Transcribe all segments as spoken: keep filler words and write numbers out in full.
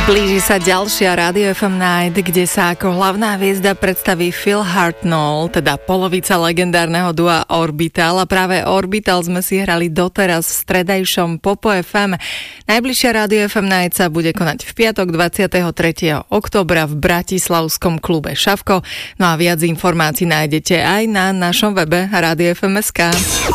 Blíži sa ďalšia Rádio ef em Night, kde sa ako hlavná hviezda predstaví Phil Hartnell, teda polovica legendárneho dua Orbital, a práve Orbital sme si hrali doteraz v stredajšom Popo ef em. Najbližšia Rádio ef em Night sa bude konať v piatok dvadsiateho tretieho októbra v bratislavskom klube Šavko. No a viac informácií nájdete aj na našom webe rádio ef em bodka es ká.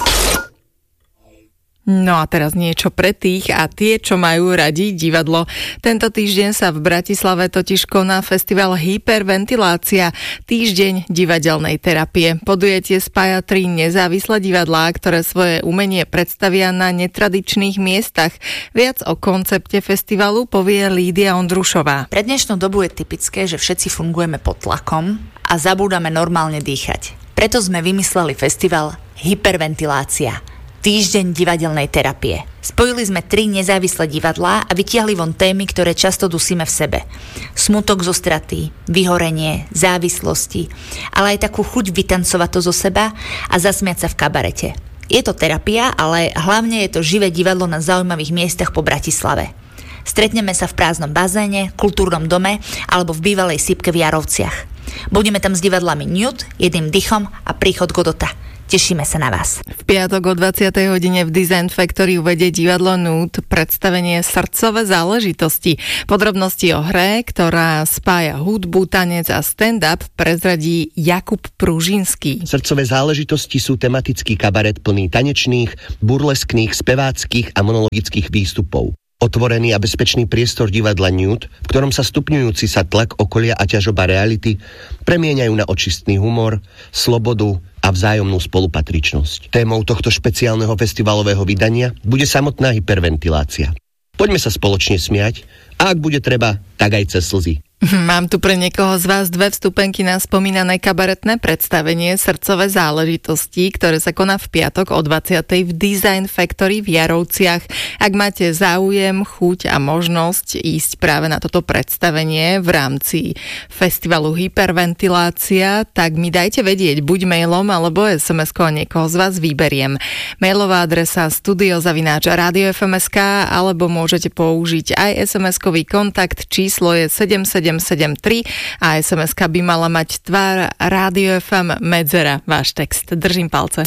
No a teraz niečo pre tých a tie, čo majú radi divadlo. Tento týždeň sa v Bratislave totiž koná festival Hyperventilácia, týždeň divadelnej terapie. Podujatie spája tri nezávislé divadlá, ktoré svoje umenie predstavia na netradičných miestach. Viac o koncepte festivalu povie Lídia Ondrušová. Pre dnešnú dobu je typické, že všetci fungujeme pod tlakom a zabúdame normálne dýchať. Preto sme vymysleli festival Hyperventilácia, týždeň divadelnej terapie. Spojili sme tri nezávislé divadlá a vytiahli von témy, ktoré často dusíme v sebe. Smutok zo straty, vyhorenie, závislosti, ale aj takú chuť vytancovať to zo seba a zasmiať sa v kabarete. Je to terapia, ale hlavne je to živé divadlo na zaujímavých miestach po Bratislave. Stretneme sa v prázdnom bazéne, kultúrnom dome alebo v bývalej sípke v Jarovciach. Budeme tam s divadlami Nude, Jedným dychom a Príchod Godota. Tešíme sa na vás. V piatok o dvadsiatej hodine v Design Factory uvedie divadlo Nude predstavenie Srdcové záležitosti. Podrobnosti o hre, ktorá spája hudbu, tanec a stand-up, prezradí Jakub Pružinský. Srdcové záležitosti sú tematický kabaret plný tanečných, burleskných, speváckých a monologických výstupov. Otvorený a bezpečný priestor divadla Nude, v ktorom sa stupňujúci sa tlak okolia a ťažoba reality premieňajú na očistný humor, slobodu a vzájomnú spolupatričnosť. Témou tohto špeciálneho festivalového vydania bude samotná hyperventilácia. Poďme sa spoločne smiať a ak bude treba, tak aj cez slzy. Mám tu pre niekoho z vás dve vstupenky na spomínané kabaretné predstavenie Srdcové záležitosti, ktoré sa koná v piatok o dvadsiatej v Design Factory v Jarovciach. Ak máte záujem, chuť a možnosť ísť práve na toto predstavenie v rámci festivalu Hyperventilácia, tak mi dajte vedieť buď mailom alebo es em eskou a niekoho z vás vyberiem. Mailová adresa studio zavináč rádio ef em bodka es ká alebo môžete použiť aj es em eskový kontakt, číslo je sedem sedem sedem tri a es em eska by mala mať tvár Rádio ef em medzera váš text. Držím palce.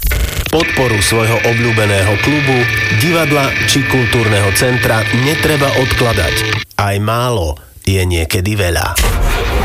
Podporu svojho obľúbeného klubu, divadla či kultúrneho centra netreba odkladať. Aj málo je niekedy veľa.